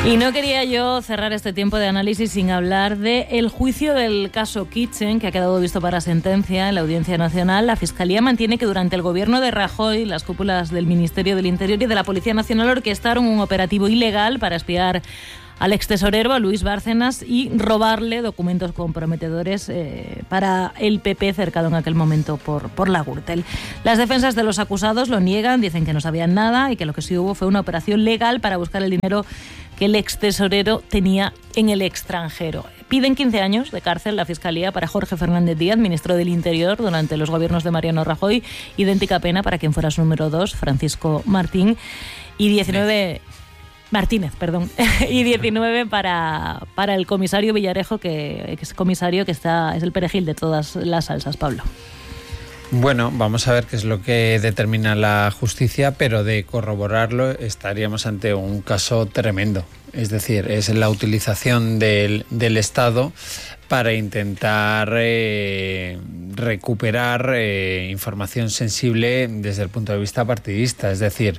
Y no quería yo cerrar este tiempo de análisis sin hablar del juicio del caso Kitchen, que ha quedado visto para sentencia en la Audiencia Nacional. La Fiscalía mantiene que durante el gobierno de Rajoy, las cúpulas del Ministerio del Interior y de la Policía Nacional orquestaron un operativo ilegal para espiar al extesorero, a Luis Bárcenas, y robarle documentos comprometedores para el PP cercado en aquel momento por la Gürtel. Las defensas de los acusados lo niegan, dicen que no sabían nada y que lo que sí hubo fue una operación legal para buscar el dinero que el extesorero tenía en el extranjero. Piden 15 años de cárcel la Fiscalía para Jorge Fernández Díaz, ministro del Interior durante los gobiernos de Mariano Rajoy, idéntica pena para quien fuera su número 2, Francisco Martín, y 19... Martínez, perdón, y 19 para el comisario Villarejo, que es comisario que es el perejil de todas las salsas, Pablo. Bueno, vamos a ver qué es lo que determina la justicia, pero de corroborarlo estaríamos ante un caso tremendo. Es decir, es la utilización del Estado para intentar recuperar información sensible desde el punto de vista partidista. Es decir,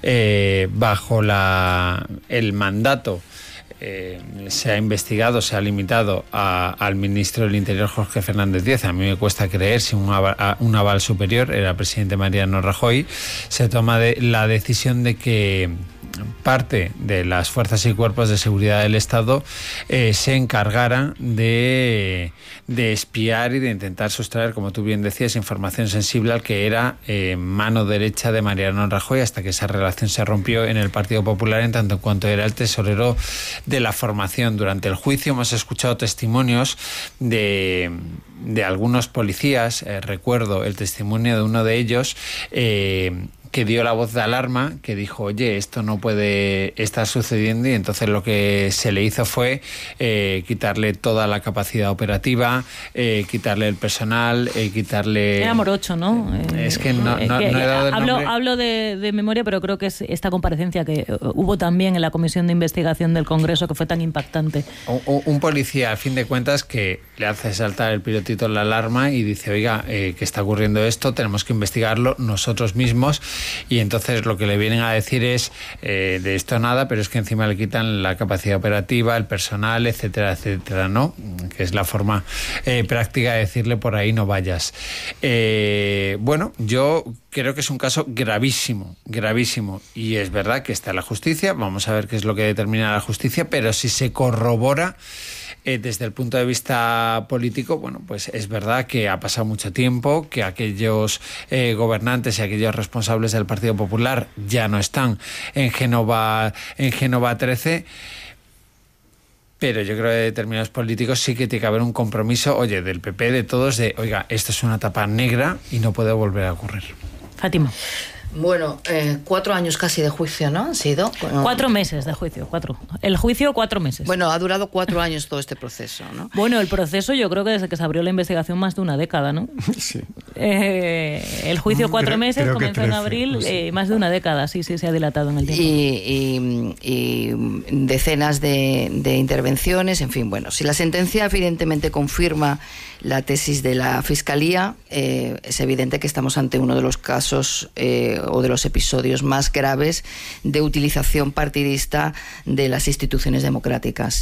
bajo el mandato se ha investigado, se ha limitado al ministro del Interior, Jorge Fernández Díaz. A mí me cuesta creer si un aval superior, era el presidente Mariano Rajoy, se toma la decisión de que parte de las fuerzas y cuerpos de seguridad del Estado se encargaran de espiar y de intentar sustraer, como tú bien decías, información sensible al que era mano derecha de Mariano Rajoy, hasta que esa relación se rompió en el Partido Popular en tanto en cuanto era el tesorero de la formación. Durante el juicio hemos escuchado testimonios de algunos policías. Recuerdo el testimonio de uno de ellos que dio la voz de alarma, que dijo, oye, esto no puede estar sucediendo, y entonces lo que se le hizo fue quitarle toda la capacidad operativa, quitarle el personal, quitarle... Era Morocho, ¿no? Es que no he dado el nombre. Hablo de memoria, pero creo que es esta comparecencia que hubo también en la Comisión de Investigación del Congreso, que fue tan impactante. Un policía, a fin de cuentas, que le hace saltar el pilotito en la alarma y dice, oiga, que está ocurriendo esto, tenemos que investigarlo nosotros mismos. Y entonces lo que le vienen a decir es de esto nada, pero es que encima le quitan la capacidad operativa, el personal, etcétera, etcétera, ¿no? Que es la forma práctica de decirle por ahí no vayas. Bueno, yo creo que es un caso gravísimo, gravísimo, y es verdad que está en la justicia. Vamos a ver qué es lo que determina la justicia, pero si se corrobora desde el punto de vista político, bueno, pues es verdad que ha pasado mucho tiempo, que aquellos gobernantes y aquellos responsables del Partido Popular ya no están en Génova 13, pero yo creo que de determinados políticos sí que tiene que haber un compromiso, oye, del PP, de todos, de, oiga, esto es una etapa negra y no puede volver a ocurrir. Fátima. Bueno, 4 años casi de juicio, ¿no? Han sido 4 meses de juicio, 4. El juicio 4 meses. Bueno, ha durado 4 años todo este proceso, ¿no? Bueno, el proceso yo creo que desde que se abrió la investigación más de una década, ¿no? Sí. El juicio 4 meses, comenzó en abril, más de una década, sí, se ha dilatado en el tiempo. Y decenas de intervenciones, en fin, bueno, si la sentencia evidentemente confirma la tesis de la Fiscalía, es evidente que estamos ante uno de los casos o de los episodios más graves de utilización partidista de las instituciones democráticas.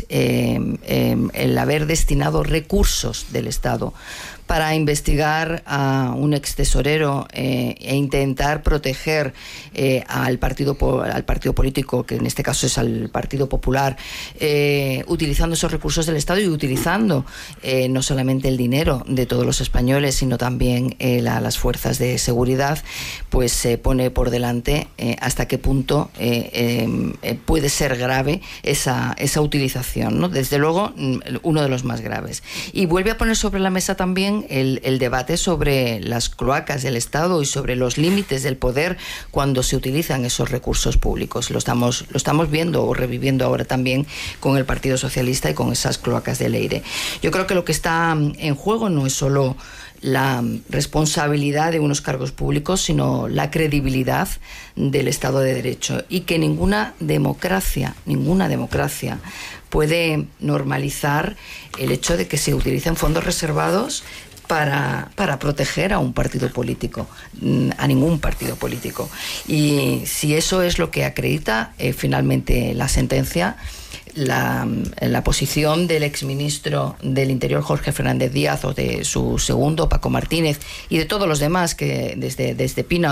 El haber destinado recursos del Estado para investigar a un extesorero e intentar proteger al partido político, que en este caso es al Partido Popular, utilizando esos recursos del Estado y utilizando no solamente el dinero de todos los españoles, sino también las fuerzas de seguridad, pues se pone por delante hasta qué punto puede ser grave esa utilización, ¿no? Desde luego, uno de los más graves. Y vuelve a poner sobre la mesa también el debate sobre las cloacas del Estado y sobre los límites del poder cuando se utilizan esos recursos públicos. Lo estamos viendo o reviviendo ahora también con el Partido Socialista y con esas cloacas de Leire. Yo creo que lo que está en juego no es solo la responsabilidad de unos cargos públicos, sino la credibilidad del Estado de Derecho, y que ninguna democracia puede normalizar el hecho de que se utilicen fondos reservados para proteger a un partido político, a ningún partido político. Y si eso es lo que acredita finalmente la sentencia, la posición del exministro del Interior Jorge Fernández Díaz o de su segundo Paco Martínez y de todos los demás, que desde Pino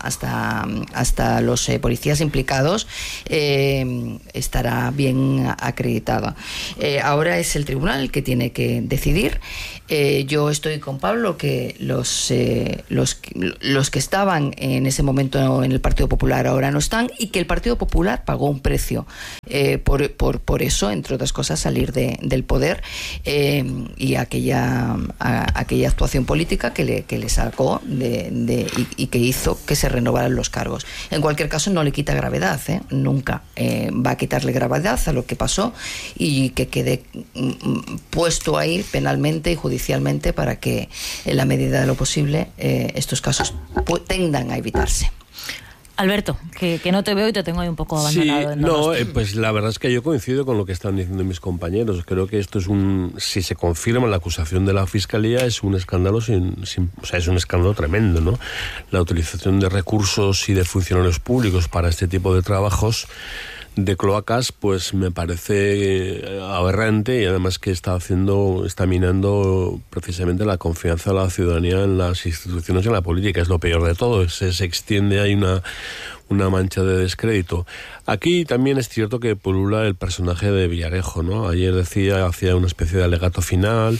hasta los policías implicados, estará bien acreditada. Ahora es el tribunal el que tiene que decidir. Yo estoy con Pablo, que los que estaban en ese momento en el Partido Popular ahora no están, y que el Partido Popular pagó un precio por eso, entre otras cosas, salir del poder, y aquella actuación política que le sacó y que hizo que se renovaran los cargos. En cualquier caso, no le quita gravedad, nunca va a quitarle gravedad a lo que pasó, y que quede puesto ahí penalmente y judicialmente para que, en la medida de lo posible, estos casos tendan a evitarse. Alberto, que no te veo y te tengo ahí un poco abandonado. Sí, no, pues la verdad es que yo coincido con lo que están diciendo mis compañeros. Creo que esto es si se confirma la acusación de la Fiscalía, es un escándalo es un escándalo tremendo, ¿no? La utilización de recursos y de funcionarios públicos para este tipo de trabajos de cloacas, pues me parece aberrante, y además que está minando precisamente la confianza de la ciudadanía en las instituciones y en la política. Es lo peor de todo, se extiende ahí una mancha de descrédito. Aquí también es cierto que pulula el personaje de Villarejo, ¿no? Ayer hacía una especie de alegato final.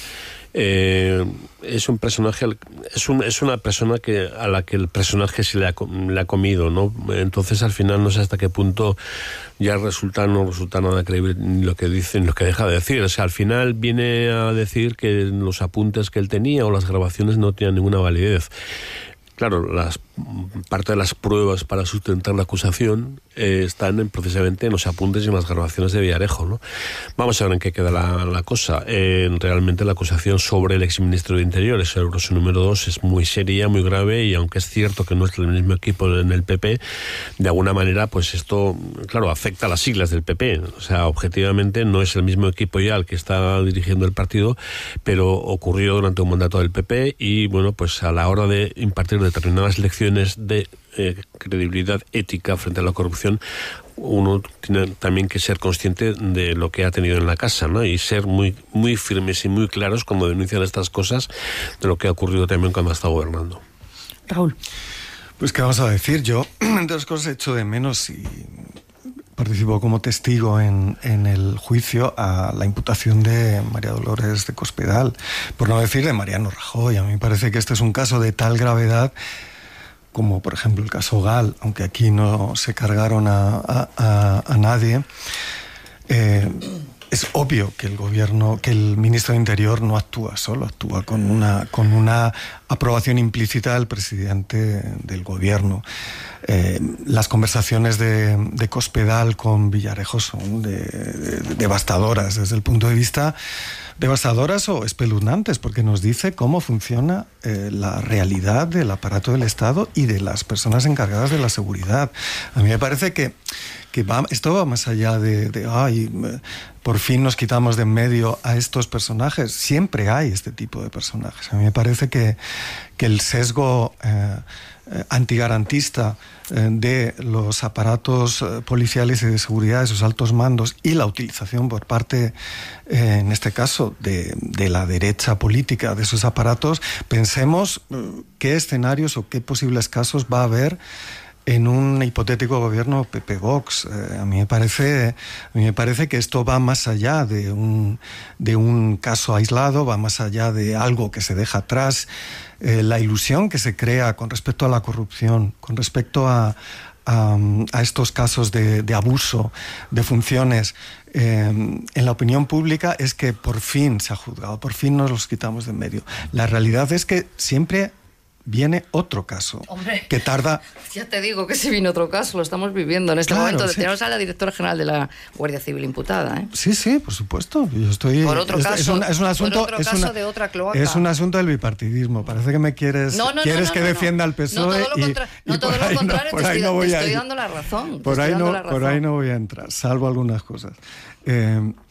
Es un personaje, es una persona a la que el personaje se le ha comido, ¿no? Entonces, al final, no sé hasta qué punto ya no resulta nada creíble lo que dice, lo que deja de decir. O sea, al final viene a decir que los apuntes que él tenía o las grabaciones no tenían ninguna validez. Claro, parte de las pruebas para sustentar la acusación están precisamente en los apuntes y en las grabaciones de Villarejo, ¿no? Vamos a ver en qué queda la cosa. Realmente la acusación sobre el exministro de Interior, ese grosso número 2, es muy seria, muy grave, y aunque es cierto que no es el mismo equipo en el PP, de alguna manera, pues esto, claro, afecta a las siglas del PP. O sea, objetivamente no es el mismo equipo ya el que está dirigiendo el partido, pero ocurrió durante un mandato del PP, y bueno, pues a la hora de impartir determinadas lecciones de credibilidad ética frente a la corrupción, uno tiene también que ser consciente de lo que ha tenido en la casa, ¿no? Y ser muy, muy firmes y muy claros cuando denuncian estas cosas, de lo que ha ocurrido también cuando ha estado gobernando. Raúl. Pues qué vamos a decir, yo entre las cosas echo de menos, y participo como testigo en el juicio a la imputación de María Dolores de Cospedal, por no decir de Mariano Rajoy. A mí me parece que este es un caso de tal gravedad como, por ejemplo, el caso Gal, aunque aquí no se cargaron a nadie. Es obvio que el ministro de Interior no actúa solo, actúa con una aprobación implícita del presidente del gobierno. Las conversaciones de Cospedal con Villarejo son devastadoras desde el punto de vista, devastadoras o espeluznantes, porque nos dice cómo funciona la realidad del aparato del Estado y de las personas encargadas de la seguridad. A mí me parece que esto va más allá por fin nos quitamos de en medio a estos personajes. Siempre hay este tipo de personajes. A mí me parece que el sesgo antigarantista de los aparatos policiales y de seguridad de sus altos mandos, y la utilización por parte, en este caso, de la derecha política de esos aparatos, pensemos qué escenarios o qué posibles casos va a haber en un hipotético gobierno PP-Vox. A mí me parece que esto va más allá de un caso aislado, va más allá de algo que se deja atrás. La ilusión que se crea con respecto a la corrupción, con respecto a estos casos de abuso de funciones en la opinión pública, es que por fin se ha juzgado, por fin nos los quitamos de en medio. La realidad es que siempre viene otro caso. Hombre, que tarda. Ya te digo que si viene otro caso, lo estamos viviendo en este momento. Sí. Tenemos a la directora general de la Guardia Civil imputada, ¿eh? Sí, por supuesto. Yo estoy. Por otro caso. Es un asunto. De otra cloaca. Es un asunto del bipartidismo. Parece que me quieres. Quieres que defienda al PSOE. No, todo lo contrario. Te estoy dando la razón. Por ahí no voy a entrar, salvo algunas cosas.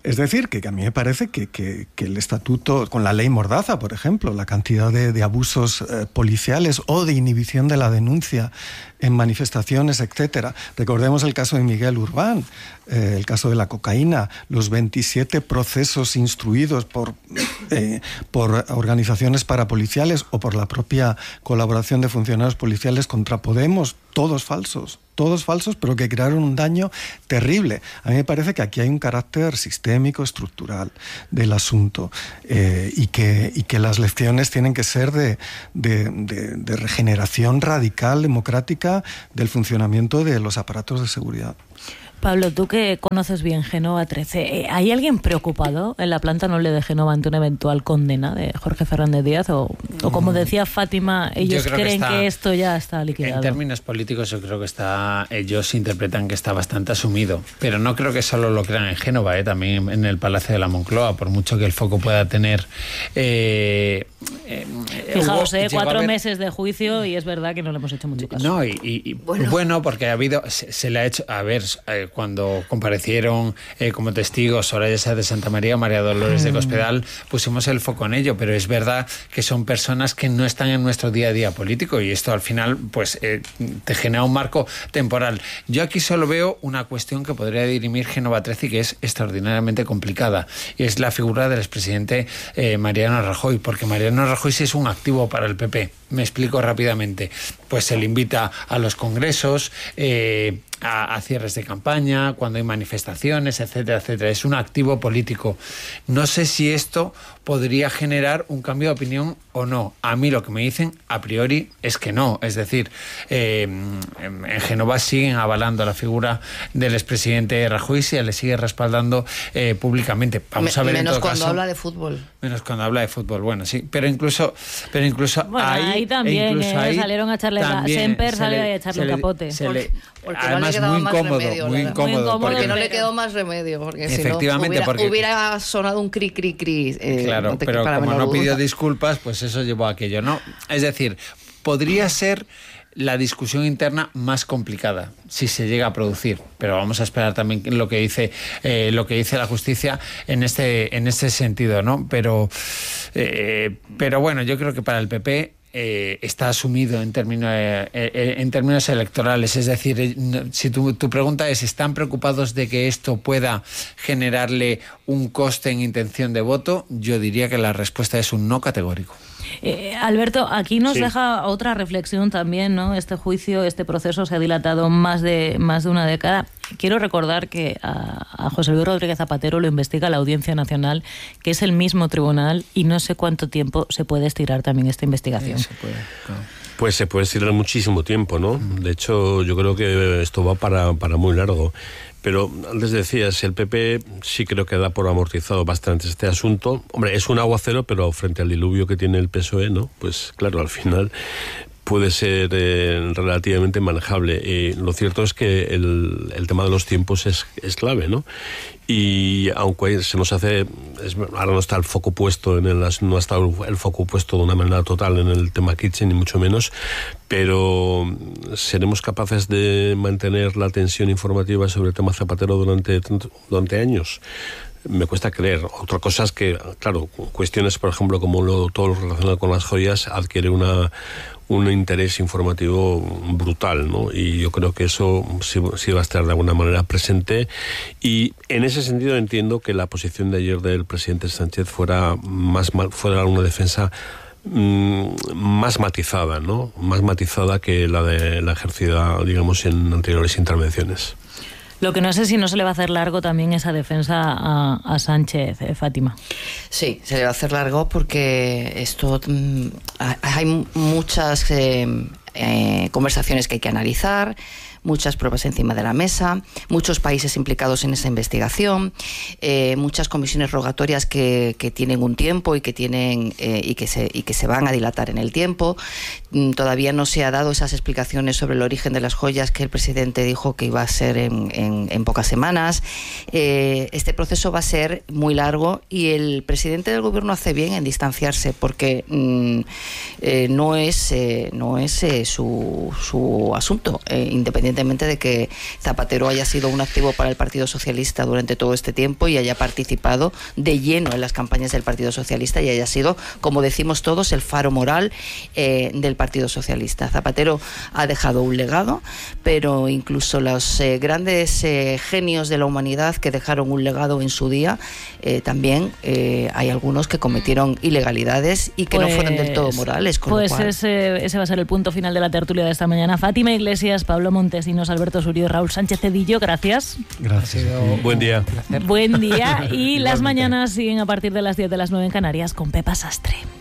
Es decir, que a mí me parece que el estatuto, con la ley Mordaza, por ejemplo, la cantidad de abusos policiales o de inhibición de la denuncia en manifestaciones, etcétera. Recordemos el caso de Miguel Urbán, el caso de la cocaína, los 27 procesos instruidos por organizaciones parapoliciales o por la propia colaboración de funcionarios policiales contra Podemos, todos falsos, pero que crearon un daño terrible. A mí me parece que aquí hay un carácter sistémico, estructural del asunto, y que las lecciones tienen que ser de regeneración radical, democrática, del funcionamiento de los aparatos de seguridad. Pablo, tú que conoces bien Génova 13, ¿hay alguien preocupado en la planta noble de Génova ante una eventual condena de Jorge Fernández Díaz? O como decía Fátima, ellos creen que esto ya está liquidado. En términos políticos yo creo que ellos interpretan que está bastante asumido, pero no creo que solo lo crean en Génova, también en el Palacio de la Moncloa, por mucho que el foco pueda tener... Fijaos, 4 meses de juicio y es verdad que no le hemos hecho mucho caso. No, bueno, porque se le ha hecho... A ver, cuando comparecieron como testigos Soraya Sáez de Santa María, María Dolores de Cospedal, pusimos el foco en ello, pero es verdad que son personas que no están en nuestro día a día político y esto al final pues te genera un marco temporal. Yo aquí solo veo una cuestión que podría dirimir Génova 13 y que es extraordinariamente complicada, y es la figura del expresidente Mariano Rajoy, porque Mariano Rajoy sí es un activo para el PP. Me explico rápidamente. Pues se le invita a los congresos, a cierres de campaña, cuando hay manifestaciones, etcétera, etcétera. Es un activo político. No sé si esto podría generar un cambio de opinión o no. A mí lo que me dicen a priori es que no. Es decir, en Génova siguen avalando la figura del expresidente Rajoy y se le sigue respaldando públicamente. Vamos a ver menos en todo cuando caso, habla de fútbol. Menos cuando habla de fútbol, bueno, sí. Pero incluso bueno, ahí también salieron a echarle Semper salió a echarle un capote. Porque además no le muy incómodo, porque no le quedó más remedio, porque efectivamente, si no hubiera sonado un cri. Claro, pero como no pidió disculpas, pues eso llevó a aquello, ¿no? Es decir, podría ser la discusión interna más complicada si se llega a producir, pero vamos a esperar también lo que dice la justicia en este sentido, ¿no? Pero bueno, yo creo que para el PP está asumido en términos electorales. Es decir, si tu pregunta es, ¿están preocupados de que esto pueda generarle un coste en intención de voto? Yo diría que la respuesta es un no categórico. Alberto, aquí nos deja otra reflexión también, ¿no? Este juicio, este proceso se ha dilatado más de una década. Quiero recordar que a José Luis Rodríguez Zapatero lo investiga la Audiencia Nacional, que es el mismo tribunal, y no sé cuánto tiempo se puede estirar también esta investigación. Se puede, claro. Pues se puede estirar muchísimo tiempo, ¿no? De hecho, yo creo que esto va para muy largo. Pero antes decías, el PP sí creo que da por amortizado bastante este asunto. Hombre, es un aguacero, pero frente al diluvio que tiene el PSOE, ¿no? Pues claro, al final puede ser relativamente manejable. Lo cierto es que el tema de los tiempos es clave, ¿no? Y aunque se nos hace, ahora no está el foco puesto no ha estado el foco puesto de una manera total en el tema Kitchen, ni mucho menos, pero seremos capaces de mantener la tensión informativa sobre el tema Zapatero durante años. Me cuesta creer. Otra cosa es que, claro, cuestiones, por ejemplo, como todo lo relacionado con las joyas, adquiere un interés informativo brutal, ¿no? Y yo creo que eso sí va a estar de alguna manera presente, y en ese sentido entiendo que la posición de ayer del presidente Sánchez fuera una defensa más matizada, ¿no? Más matizada que la ejercida, digamos, en anteriores intervenciones. Lo que no sé si no se le va a hacer largo también esa defensa a Sánchez, Fátima. Sí, se le va a hacer largo porque esto hay muchas conversaciones que hay que analizar, muchas pruebas encima de la mesa, muchos países implicados en esa investigación, muchas comisiones rogatorias que tienen un tiempo y que se van a dilatar en el tiempo. Todavía no se ha dado esas explicaciones sobre el origen de las joyas que el presidente dijo que iba a ser en pocas semanas. Este proceso va a ser muy largo y el presidente del gobierno hace bien en distanciarse, porque no es su asunto, independientemente independientemente de que Zapatero haya sido un activo para el Partido Socialista durante todo este tiempo y haya participado de lleno en las campañas del Partido Socialista y haya sido, como decimos todos, el faro moral del Partido Socialista. Zapatero ha dejado un legado, pero incluso los grandes genios de la humanidad que dejaron un legado en su día, también hay algunos que cometieron ilegalidades y que no fueron del todo morales. Con lo cual... ese va a ser el punto final de la tertulia de esta mañana. Fátima Iglesias, Pablo Montesinos, Alberto Surio y Raúl Sánchez Cedillo, gracias. Gracias. Buen día. Buen día. Y las mañanas siguen a partir de las 10 de las 9 en Canarias con Pepa Sastre.